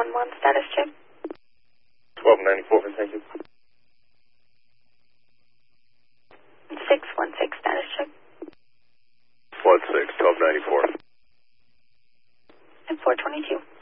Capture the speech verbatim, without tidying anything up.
one one, status check. twelve ninety-four, thank you. six one six, status check. one six, twelve ninety-four. And four twenty-two.